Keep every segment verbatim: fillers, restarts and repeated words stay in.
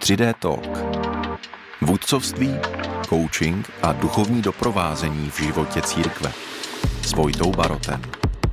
tři dé Talk. Vůdcovství, coaching a duchovní doprovázení v životě církve. S Vojtou Barotem.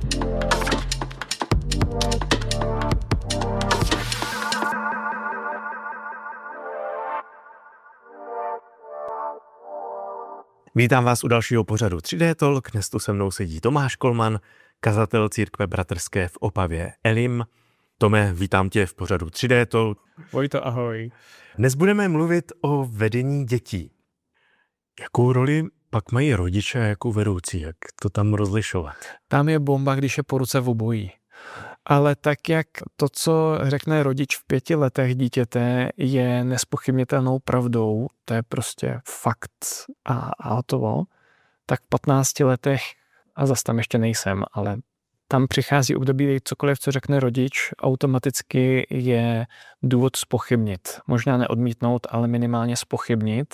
Vítám vás u dalšího pořadu tři dé Talk. Dnes tu se mnou sedí Tomáš Kolman, kazatel církve bratrské v Opavě Elim. Tome, vítám tě v pořadu tři dé Talk. Vojto, ahoj. Dnes budeme mluvit o vedení dětí. Jakou roli pak mají rodiče a jakou vedoucí? Jak to tam rozlišovat? Tam je bomba, když je po ruce v obojí. Ale tak jak to, co řekne rodič v pěti letech dítěte, je nespochybnitelnou pravdou, to je prostě fakt a, a hotovo, tak v patnácti letech, a zase tam ještě nejsem, ale tam přichází období, cokoliv, co řekne rodič, automaticky je důvod zpochybnit. Možná neodmítnout, ale minimálně zpochybnit.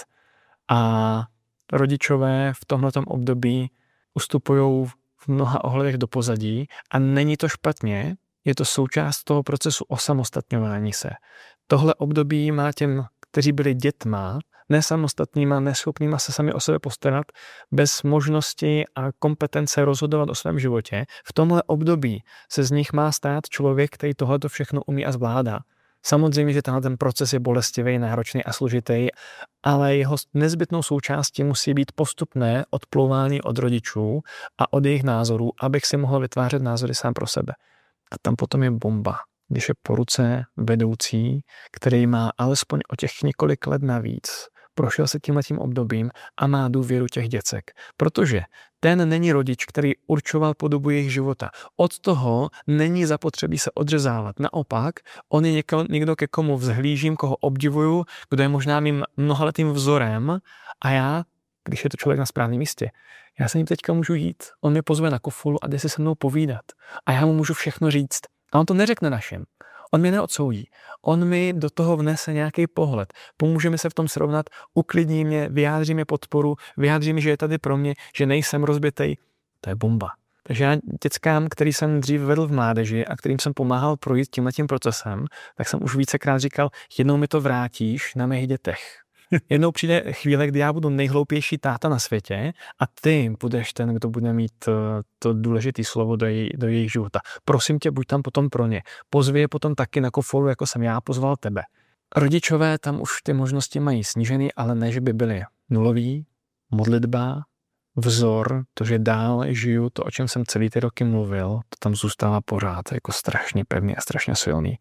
A rodičové v tomhletom období ustupují v mnoha ohledech do pozadí a není to špatně, je to součást toho procesu osamostatňování se. Tohle období má těm, kteří byli dětma, nesamostatnýma, neschopnýma se sami o sebe postarat, bez možnosti a kompetence rozhodovat o svém životě. V tomhle období se z nich má stát člověk, který tohleto všechno umí a zvládá. Samozřejmě, že tenhle ten proces je bolestivý, náročný a složitý, ale jeho nezbytnou součástí musí být postupné odplouvání od rodičů a od jejich názorů, abych si mohl vytvářet názory sám pro sebe. A tam potom je bomba, když je po ruce vedoucí, který má alespoň o těch několik let navíc, prošel se tímhletím obdobím a má důvěru těch děcek. Protože ten není rodič, který určoval podobu jejich života. Od toho není zapotřebí se odřezávat. Naopak, on je někdo, někdo ke komu vzhlížím, koho obdivuju, kdo je možná mým mnohaletým vzorem a já, když je to člověk na správném místě, já se ním teďka můžu jít. On mě pozve na kofolu a jde si se mnou povídat. A já mu můžu všechno říct. A on to neřekne našim. On mě neodsoudí. On mi do toho vnese nějaký pohled. Pomůže mi se v tom srovnat, uklidní mě, vyjádří mi podporu, vyjádří mi, že je tady pro mě, že nejsem rozbitej. To je bomba. Takže já dětskám, který jsem dřív vedl v mládeži a kterým jsem pomáhal projít tímhletím procesem, tak jsem už vícekrát říkal, jednou mi to vrátíš na mých dětech. Jednou přijde chvíle, kdy já budu nejhloupější táta na světě a ty budeš ten, kdo bude mít to důležité slovo do, jej, do jejich života. Prosím tě, buď tam potom pro ně. Pozvi je potom taky na kofolu, jako jsem já pozval tebe. Rodičové tam už ty možnosti mají snížený, ale ne, že by byly nulový, modlitba, vzor, to, že dál žiju, to, o čem jsem celý ty roky mluvil, to tam zůstává pořád jako strašně pevný a strašně silný.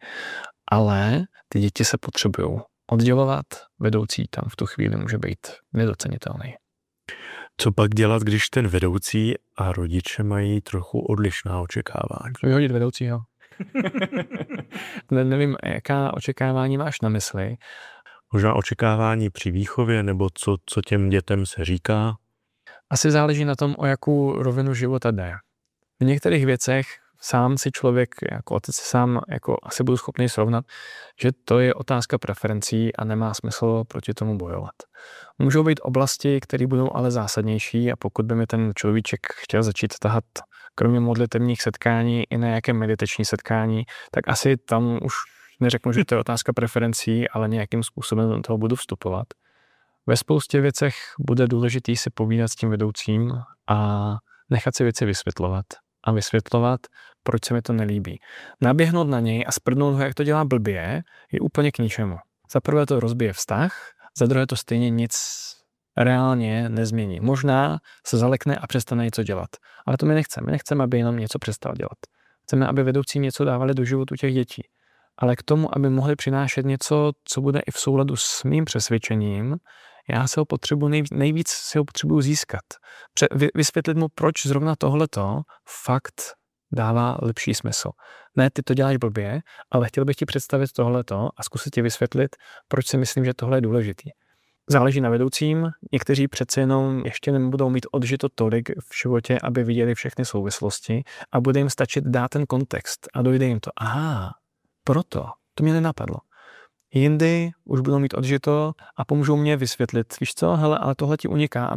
Ale ty děti se potřebují oddělovat, vedoucí tam v tu chvíli může být nedocenitelný. Co pak dělat, když ten vedoucí a rodiče mají trochu odlišná očekávání? Vyhodit vedoucího. ne, nevím, jaká očekávání máš na mysli. Možná očekávání při výchově, nebo co, co těm dětem se říká? Asi záleží na tom, o jakou rovinu života jde. V některých věcech sám si člověk, jako otec si sám jako asi budu schopný srovnat, že to je otázka preferencí a nemá smysl proti tomu bojovat. Můžou být oblasti, které budou ale zásadnější a pokud by mi ten človíček chtěl začít tahat kromě modlitevních setkání i na nějaké meditační setkání, tak asi tam už neřeknu, že to je otázka preferencí, ale nějakým způsobem do toho budu vstupovat. Ve spoustě věcech bude důležitý si povídat s tím vedoucím a nechat si věci vysvětlovat. a vysvětlovat, proč se mi to nelíbí. Naběhnout na něj a sprdnout ho, jak to dělá blbě, je úplně k ničemu. Za prvé to rozbije vztah, za druhé to stejně nic reálně nezmění. Možná se zalekne a přestane něco dělat. Ale to my nechceme. My nechceme, aby jenom něco přestal dělat. Chceme, aby vedoucí něco dávali do životu těch dětí. Ale k tomu, aby mohli přinášet něco, co bude i v souladu s mým přesvědčením, já se ho potřebuji, nejvíc, nejvíc se ho potřebuji získat. Pře- vysvětlit mu, proč zrovna tohleto fakt dává lepší smysl. Ne, ty to děláš blbě, ale chtěl bych ti představit tohleto a zkusit ti vysvětlit, proč si myslím, že tohle je důležitý. Záleží na vedoucím, někteří přece jenom ještě nebudou mít odžito tolik v životě, aby viděli všechny souvislosti a bude jim stačit dát ten kontext a dojde jim to, aha, proto, to mě nenapadlo. Jindy už budou mít odžito a pomůžou mě vysvětlit, víš co, hele, ale tohle ti uniká